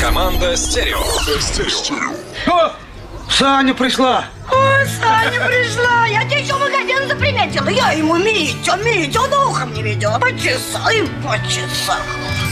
Команда «Стерео». О, Саня пришла. Ой, Саня пришла. Я тебя еще в магазин заприметила. Я ему Митя, он ухом не ведет. Почесал и почесал.